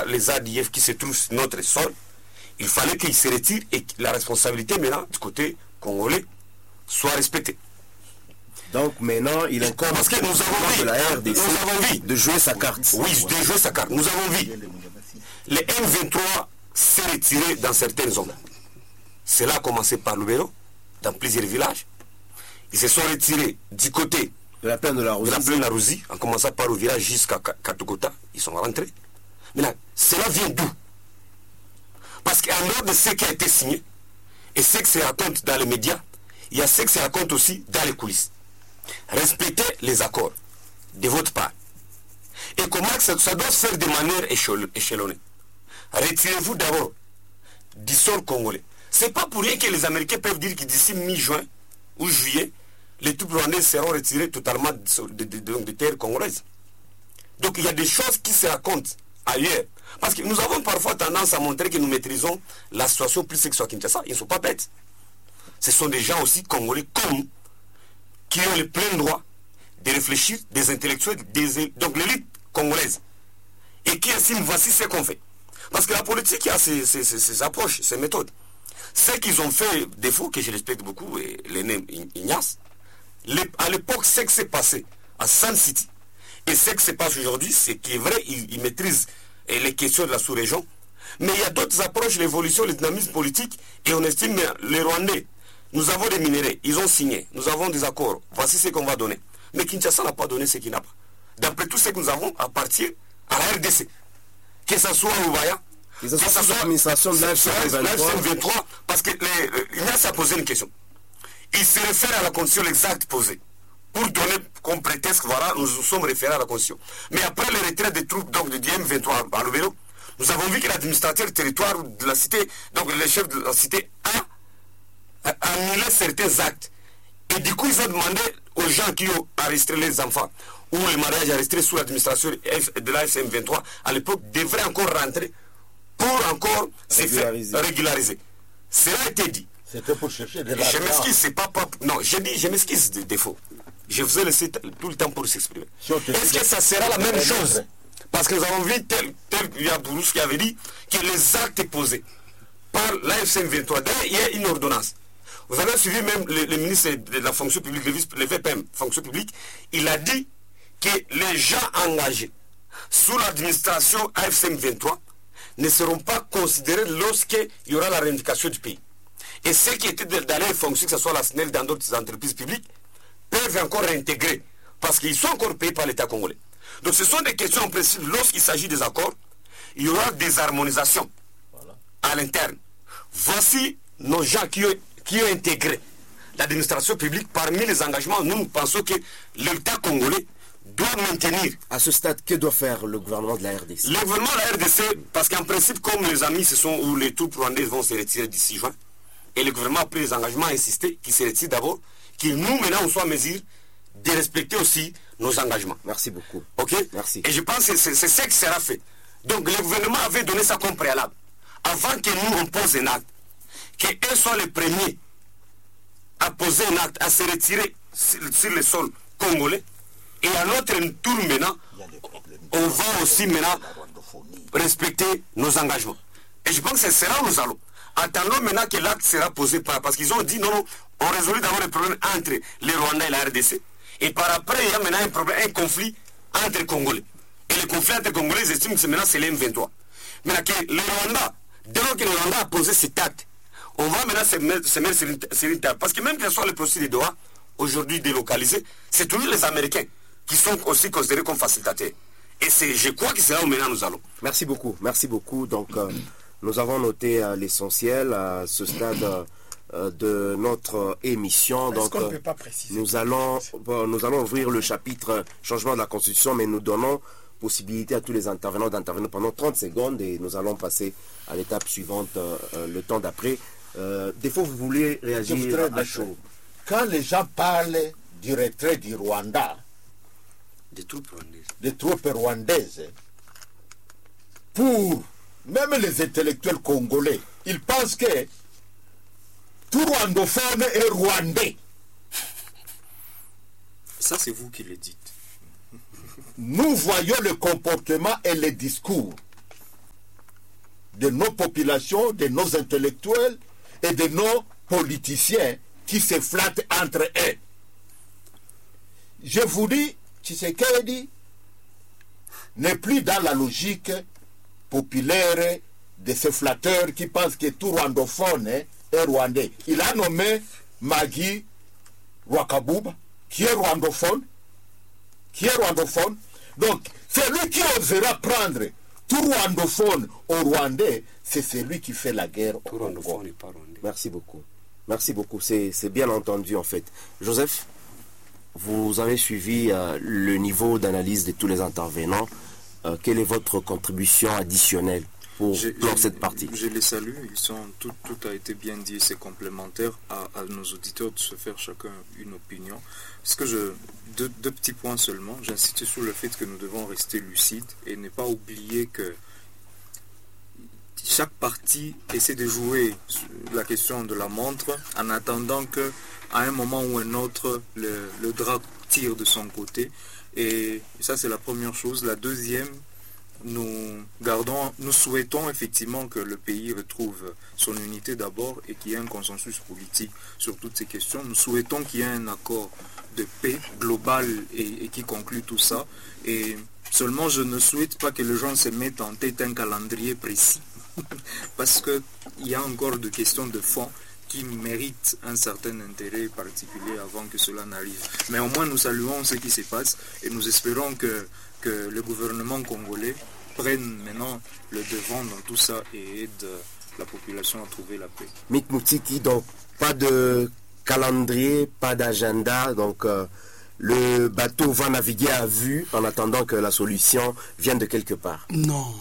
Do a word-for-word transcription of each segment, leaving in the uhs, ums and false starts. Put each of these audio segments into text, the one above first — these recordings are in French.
a les A D F qui se trouvent sur notre sol, il fallait qu'ils se retirent et que la responsabilité maintenant du côté congolais soit respectée. Donc maintenant, il incombe parce que nous avons vu, de la R D C nous avons vu, de jouer sa carte. Oui, de jouer sa carte. Nous avons vu les M vingt-trois s'est retiré dans certaines zones. Cela a commencé par Lubero, dans plusieurs villages. Ils se sont retirés du côté de la plaine de la Rousie, de la plaine de la Rousie, en commençant par le village jusqu'à Katogota. Ils sont rentrés. Maintenant, cela vient d'où? Parce qu'en dehors de ce qui a été signé, et ce qui se raconte dans les médias, il y a ce qui se raconte aussi dans les coulisses. Respectez les accords de votre part. Et comment ça, ça doit se faire de manière échelonnée. Retirez-vous d'abord du sol congolais. Ce n'est pas pour rien que les Américains peuvent dire que d'ici mi-juin ou juillet, les troupes rwandaises seront retirées totalement de, de, de, de, de terres congolaises. Donc il y a des choses qui se racontent ailleurs. Parce que nous avons parfois tendance à montrer que nous maîtrisons la situation plus que soit Kinshasa. Ils ne sont pas bêtes. Ce sont des gens aussi congolais comme nous, qui ont le plein droit de réfléchir, des intellectuels, des, donc l'élite congolaise, et qui estiment voici ce qu'on fait. Parce que la politique a ses, ses, ses, ses approches, ses méthodes. Ce qu'ils ont fait défaut, que je respecte beaucoup, et l'aîné Ignace, à l'époque, ce qui s'est passé à Sun City, et ce qui se passe aujourd'hui, c'est qu'il est vrai, ils, ils maîtrisent les questions de la sous-région, mais il y a d'autres approches, l'évolution, le dynamisme politique, et on estime les Rwandais. Nous avons des minéraux, ils ont signé, nous avons des accords, voici ce qu'on va donner. Mais Kinshasa n'a pas donné ce qu'il n'a pas. D'après tout ce que nous avons, à partir à la R D C, que ce soit au Oubaya, que ce soit l'administration de l'A F C M vingt-trois, parce que Ignace a posé une question. Il se réfère à la condition exacte posée, pour donner comme prétexte, voilà, nous nous sommes référés à la condition. Mais après le retrait des troupes donc, de M vingt-trois à Lubero, nous avons vu que l'administrateur du territoire de la cité, donc le chef de la cité, a annuler certains actes. Et du coup, ils ont demandé aux gens qui ont arrêté les enfants, ou les mariages arrêtés sous l'administration de l'A F C M vingt-trois, à l'époque, devraient encore rentrer pour encore régulariser. se faire régulariser. Cela a été dit. C'était pour chercher de l'argent. Je m'excuse, c'est pas propre. Non, j'ai dit, je m'excuse des défauts. Je vous ai laissé tout le temps pour s'exprimer. Est-ce que ça sera la même chose? Parce que nous avons vu tel, tel, il y a Bourouche qui avait dit que les actes posés par l'A F C M vingt-trois, d'ailleurs, il y a une ordonnance. Vous avez suivi même le, le ministre de la fonction publique, le, vice, le V P M, fonction publique, il a dit que les gens engagés sous l'administration A F C M vingt-trois ne seront pas considérés lorsqu'il y aura la réunification du pays. Et ceux qui étaient dans les fonctions, que ce soit la S N E L, dans d'autres entreprises publiques, peuvent encore réintégrer, parce qu'ils sont encore payés par l'État congolais. Donc ce sont des questions en principe, lorsqu'il s'agit des accords, il y aura des harmonisations voilà. à l'interne. Voici nos gens qui ont qui ont intégré l'administration publique. Parmi les engagements, nous, nous pensons que l'État congolais doit maintenir. À ce stade, que doit faire le gouvernement de la R D C? Le gouvernement de la R D C, parce qu'en principe, comme les amis se sont, ou les troupes rwandaises vont se retirer d'ici juin, et le gouvernement a pris les engagements à insister qu'ils se retirent d'abord, que nous, maintenant, on soit en mesure de respecter aussi nos engagements. Merci beaucoup. Ok? Merci. Et je pense que c'est ce qui sera fait. Donc, le gouvernement avait donné ça comme préalable. Avant que nous, on pose un acte, qu'eux soient les premiers à poser un acte, à se retirer sur, sur le sol congolais. Et à notre tour maintenant, on va aussi maintenant respecter nos engagements. Et je pense que c'est là où nous allons. Attendons maintenant que l'acte sera posé par... Parce qu'ils ont dit non, non, on résout d'abord le problème entre les Rwandais et la R D C. Et par après, il y a maintenant un problème, un conflit entre les Congolais. Et le conflit entre les Congolais, ils estiment que maintenant c'est l'M vingt-trois. Maintenant que le Rwanda, dès lors que le Rwanda a posé cet acte, on va maintenant se mettre, se mettre sur, une, sur une table. Parce que même que ce soit le procès de Doha, aujourd'hui délocalisé, c'est toujours les Américains qui sont aussi considérés comme facilitateurs. Et c'est, je crois que c'est là où maintenant nous allons. Merci beaucoup, merci beaucoup. Donc, euh, nous avons noté euh, l'essentiel à ce stade euh, de notre émission. Est-ce donc, qu'on ne peut pas préciser nous allons, euh, nous allons ouvrir le chapitre changement de la Constitution, mais nous donnons possibilité à tous les intervenants d'intervenir pendant trente secondes et nous allons passer à l'étape suivante euh, euh, le temps d'après. Euh, des fois, vous voulez réagir Je voudrais à dire, chaud. quand les gens parlent du retrait du Rwanda, Des troupes rwandaises. des troupes rwandaises, pour même les intellectuels congolais, ils pensent que tout rwandophone est rwandais. Ça, c'est vous qui le dites. Nous voyons le comportement et les discours de nos populations, de nos intellectuels et de nos politiciens qui se flattent entre eux. Je vous dis, Tshisekedi n'est plus dans la logique populaire de ces flatteurs qui pensent que tout rwandophone est rwandais. Il a nommé Magui Rwakabuba, qui est rwandophone, qui est rwandophone. Donc, celui qui osera prendre tout rwandophone au Rwandais, c'est celui qui fait la guerre au Congo. Merci beaucoup. Merci beaucoup. C'est bien entendu, en fait. Joseph, vous avez suivi euh, le niveau d'analyse de tous les intervenants. Euh, quelle est votre contribution additionnelle pour clore cette partie? Je les salue. Ils sont, tout, tout a été bien dit. C'est complémentaire à, à nos auditeurs de se faire chacun une opinion. Parce que je, deux, deux petits points seulement. J'insiste sur le fait que nous devons rester lucides et ne pas oublier que chaque partie essaie de jouer la question de la montre en attendant que, à un moment ou un autre, le, le drap tire de son côté. Et ça, c'est la première chose. La deuxième, nous gardons, nous souhaitons effectivement que le pays retrouve son unité d'abord et qu'il y ait un consensus politique sur toutes ces questions. Nous souhaitons qu'il y ait un accord de paix global et, et qui conclut tout ça. Et seulement, je ne souhaite pas que les gens se mettent en tête un calendrier précis. Parce qu'il y a encore des questions de fond qui méritent un certain intérêt particulier avant que cela n'arrive. Mais au moins nous saluons ce qui se passe et nous espérons que, que le gouvernement congolais prenne maintenant le devant dans tout ça et aide la population à trouver la paix. Mick Moutiki, donc pas de calendrier, pas d'agenda, donc euh, le bateau va naviguer à vue en attendant que la solution vienne de quelque part. Non.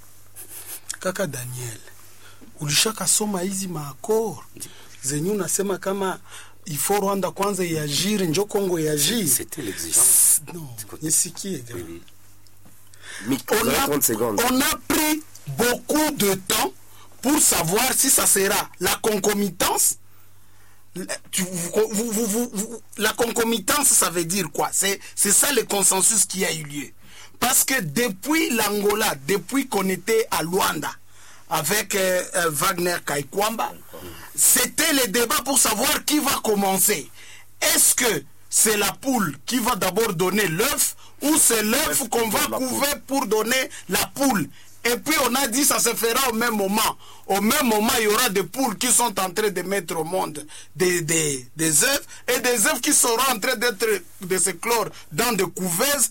Kaka Daniel, ulishaka soma hizi maakor zenye unasema kama ifo Rwanda kwanza iajiri njo Kongo iajiri. C'était l'exigence. Non, nisikie. Oui, oui. On, a, on a pris beaucoup de temps pour savoir si ça sera la concomitance. Tu, vous, vous, vous, vous, vous, la concomitance, ça veut dire quoi? C'est ça le consensus qui a eu lieu. Parce que depuis l'Angola, depuis qu'on était à Luanda, avec euh, euh, Wagner Kaikwamba, c'était le débat pour savoir qui va commencer. Est-ce que c'est la poule qui va d'abord donner l'œuf ou c'est l'œuf qu'on va couver pour donner la poule? Et puis on a dit ça se fera au même moment. Au même moment, il y aura des poules qui sont en train de mettre au monde des, des, des œufs et des œufs qui seront en train d'être de se clore dans des couveuses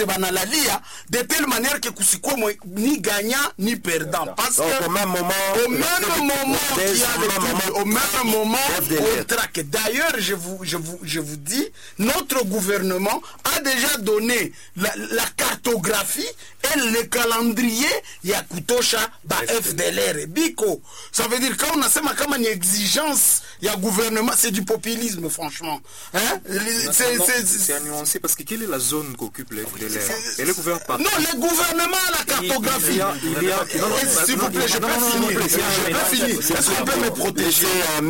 de telle manière que Kusiko ni gagnant ni perdant. Parce donc, que au même moment, au même moment qu'il y a les poules, au même moment on traque. D'ailleurs, je vous, je, vous, je vous dis, notre gouvernement a déjà donné la, la cartographie et le calendrier ya kutosha ba F D L R biko. Ça veut dire quand on a sema kama ni exigence ya gouvernement, c'est du populisme franchement. Hein? C'est à nuancer parce que quelle est la zone qu'occupe le F D L R? Elle est couverte par... Non, le gouvernement a la cartographie. Il y a... S'il vous plaît, je peux finir. Je peux finir. Est-ce qu'on peut me protéger?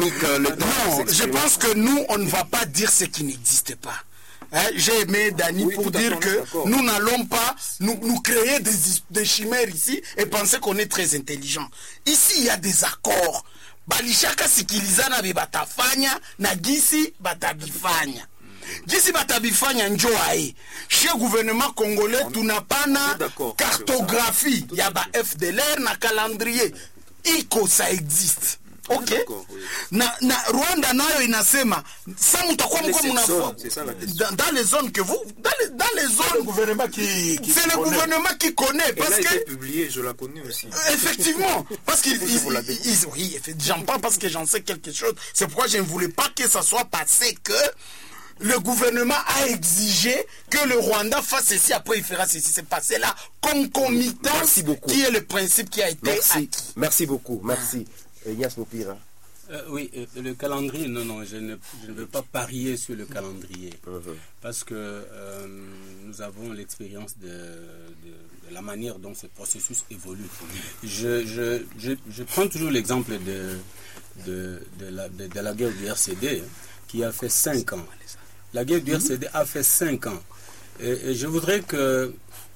Non, je pense que nous, on ne va pas dire ce qui n'existe pas. Hein, j'ai aimé Dani oui, pour dire que nous n'allons pas nous, nous créer des, des chimères ici et penser qu'on est très intelligent. Ici, il y a des accords. Balishaka sikilizana bibatafanya na gisi batabifanya. Gisi batabifanya njo ae. Chez gouvernement congolais, tunapana cartographie. Il y a ba F D L R na calendrier. Iko, ça existe. Ok. Oui. Na, na Rwanda nayo inasema ça mutakuwa mko mnafua dans, dans les zones que vous dans les, dans les zones le gouvernement qui, qui c'est le connaît. Gouvernement qui connaît et parce là, que été publié, je la connais aussi. Effectivement, parce qu'ils oui, j'en parle parce que j'en sais quelque chose. C'est pourquoi je ne voulais pas que ça soit passé que le gouvernement a exigé que le Rwanda fasse ceci, après il fera ceci. C'est passé là concomitance qui est le principe qui a été merci. acquis. Merci beaucoup, merci. Ignace Moupira. Euh, oui, euh, le calendrier, non, non, je ne, je ne veux pas parier sur le calendrier. Uh-huh. Parce que euh, nous avons l'expérience de, de, de la manière dont ce processus évolue. Je, je, je, je prends toujours l'exemple de, de, de, la, de, de la guerre du R C D, hein, qui a fait cinq ans. La guerre du R C D a fait cinq ans. Et, et je voudrais que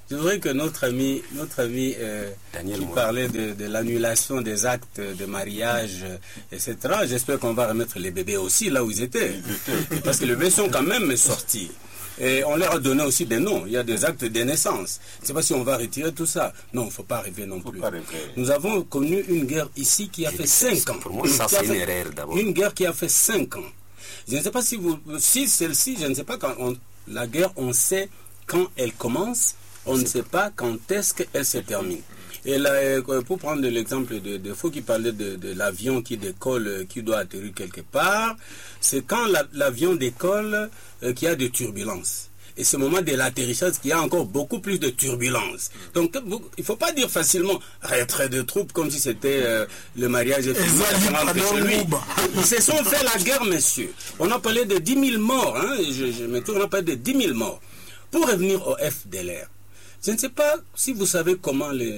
je voudrais que notre ami, notre ami euh, Daniel qui Moura. parlait de, de l'annulation des actes de mariage, euh, et cetera, j'espère qu'on va remettre les bébés aussi là où ils étaient. Parce que les bébés sont quand même sortis. Et on leur a donné aussi des noms. Il y a des actes de naissance. Je ne sais pas si on va retirer tout ça. Non, il ne faut pas rêver non plus. pas rêver. Nous avons connu une guerre ici qui a fait cinq ans. Pour moi, ça, Qui a c'est une fait- erreur, d'abord. Une guerre qui a fait cinq ans. Je ne sais pas si vous... Si celle-ci, je ne sais pas quand... On, la guerre, on sait quand elle commence. On ne sait pas quand est-ce qu'elle se termine. Et là, euh, pour prendre l'exemple de, de Faux qui parlait de, de l'avion qui décolle, euh, qui doit atterrir quelque part, c'est quand la- l'avion décolle euh, qu'il y a des turbulences. Et c'est au moment de l'atterrissage qu'il y a encore beaucoup plus de turbulences. Donc, vous- il ne faut pas dire facilement retrait de troupes comme si c'était euh, le mariage est fini, Ezali on rentre Pador chez lui. Mouba. Ils se sont fait la guerre, messieurs. On a parlé de dix mille morts. Hein, et je, je me tourne, on a parlé de dix mille morts. Pour revenir au F D L R, je ne sais pas si vous savez comment les,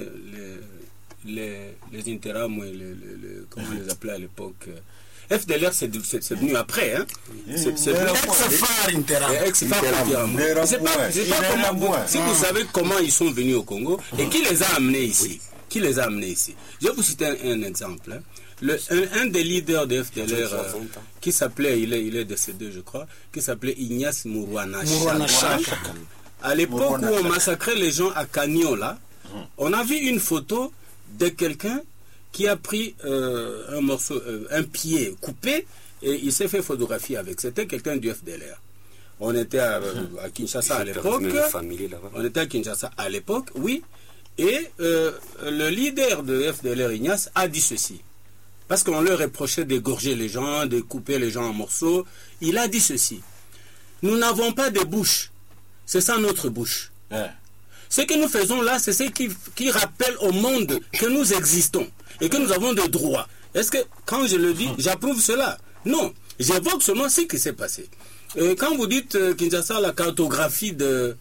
les, les, les Interam, ou les, les- les- comment on les appelait à l'époque. euh, F D L R, c'est du- c'est- c'est venu après. Hein. C'est c'est venu Ex-Phare Interam. et ex-Phare Interam. Je sais pas, je sais pas comment vous- si vous savez comment ils sont venus au Congo et qui les a amenés ici. Qui les a amenés ici. Je vais vous citer un, un exemple. hein. Le, un, un des leaders de F D L R, euh, qui s'appelait, il est, il est décédé, je crois, qui s'appelait Ignace Mourouana Mourouana Chaka. Chaka. À l'époque où Mourouana on Chaka. massacrait les gens à Cagnon, là, on a vu une photo de quelqu'un qui a pris euh, un morceau, euh, un pied coupé, et il s'est fait photographier avec. C'était quelqu'un du F D L R. On était à, euh, à Kinshasa à J'ai l'époque. perdu une famille là-bas. On était à Kinshasa à l'époque, oui. Et euh, le leader de F D L R, Ignace, a dit ceci. Parce qu'on leur reprochait d'égorger les gens, de couper les gens en morceaux. Il a dit ceci. Nous n'avons pas de bouche. C'est ça notre bouche. Hein. Ce que nous faisons là, c'est ce qui, qui rappelle au monde que nous existons et que nous avons des droits. Est-ce que, quand je le dis, j'approuve cela? Non. J'évoque seulement ce qui s'est passé. Et quand vous dites euh, Kinshasa, la cartographie de...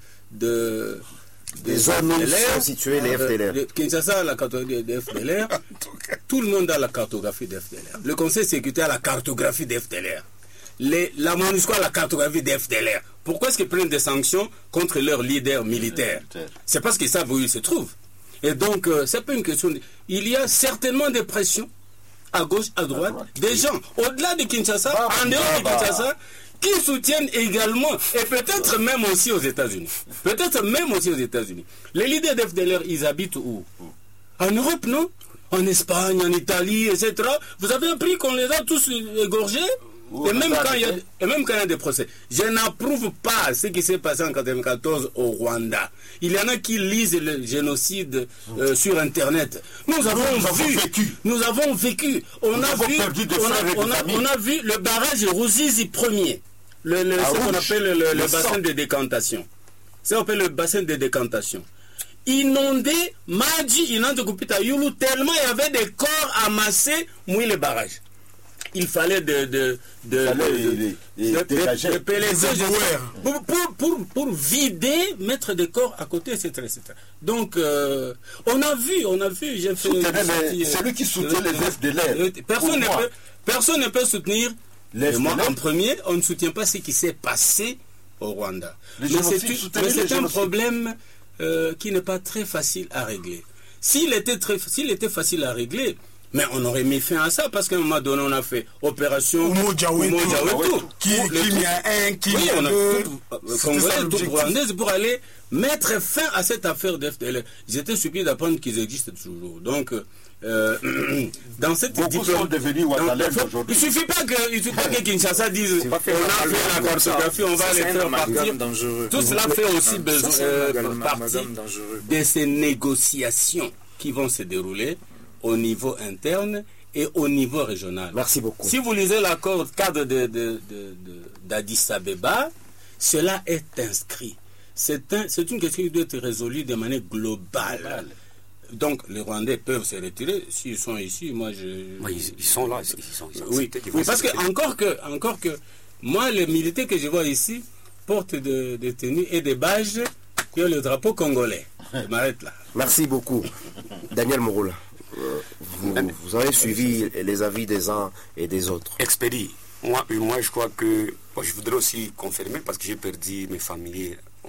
de Des zones où sont situés les F D L R. euh, de Kinshasa, la cartographie des F D L R, tout le monde a la cartographie des F D L R. Le Conseil de sécurité a la cartographie des F D L R. Les, la MONUSCO a la cartographie des F D L R. Pourquoi est-ce qu'ils prennent des sanctions contre leurs leaders militaires? C'est parce qu'ils savent où ils se trouvent. Et donc, euh, c'est pas une question... De... Il y a certainement des pressions, à gauche, à droite, des gens, au-delà de Kinshasa, en dehors de Kinshasa, qui soutiennent également, et peut-être même aussi aux États-Unis. Peut-être même aussi aux États-Unis. Les leaders d'F D L R, ils habitent où? En Europe, non? En Espagne, en Italie, et cetera. Vous avez appris qu'on les a tous égorgés? Et même, quand il y a, et même quand il y a des procès. Je n'approuve pas ce qui s'est passé en mille neuf cent quatre-vingt-quatorze au Rwanda. Il y en a qui lisent le génocide euh, sur Internet. Nous avons nous avons vu, vécu. nous avons vécu, on Nous a avons vu, perdu des on a, frères et des on a- amis. on a vu le barrage Ruzizi premier, le, le, ce qu'on rouge. appelle le, le Le bassin sang. de décantation. C'est qu'on appelle le bassin de décantation. Inondé, Maji, Inande Kupita Yulu, tellement il y avait des corps amassés, mouiller le barrage. Il fallait de, de, de, fallait de- les- de- les de- dégager. de péléser, Les éboueurs. pour, pour, pour, pour vider, mettre des corps à côté, et cetera et cetera. Donc, euh, on a vu, on a vu, j'ai fait... Soutenait j'ai les- sorti, celui qui soutient euh, les F D L R, euh, Personne pour ne moi. peut, personne ne peut soutenir... Les Et moi, F D L R. en premier, on ne soutient pas ce qui s'est passé au Rwanda. Le Mais génocide, c'est une- soutenez mais le c'est un génocide. problème euh, qui n'est pas très facile à régler. S'il était, très, s'il était facile à régler, mais on aurait mis fin à ça parce qu'à un moment donné, on a fait opération Umoja Wetu. Umoja Wetu. Qui, Pour le qui truc- y a un, qui oui, y a on a deux. tout, euh, C'était Congolais, ça tout l'objectif. Rwandais pour aller mettre fin à cette affaire de F D L R. J'étais surpris d'apprendre qu'ils existent toujours. Donc, euh, dans cette Beaucoup diplôme- sont devenus dans- Ouattalais faut- aujourd'hui. Il suffit pas que, il suffit pas que Kinshasa dise on a pas faire fait un la comme ça. cartographie, on va Ça, les c'est un faire amalgame partir. dangereux. Tout cela fait aussi Ça, besoin, c'est un euh, amalgame- partie amalgame dangereux. de ces négociations qui vont se dérouler au niveau interne et au niveau régional. Merci beaucoup. Si vous lisez l'accord cadre de, de, de, de- d'Addis Abeba, cela est inscrit. C'est un, c'est une question qui doit être résolue de manière globale. Donc, les Rwandais peuvent se retirer. S'ils sont ici, moi, je... Ouais, ils, ils sont là, ils sont, ils ont Oui, accepté qu'ils vont oui, parce que accepter. encore que, encore que, moi, les militaires que je vois ici portent de- des tenues et des badges qui ont le drapeau congolais. Je m'arrête là. Merci beaucoup. Daniel Mouroula, euh, vous, vous avez suivi les avis des uns et des autres. Expédie. Moi, moi, je crois que... Bon, je voudrais aussi confirmer parce que j'ai perdu mes familiers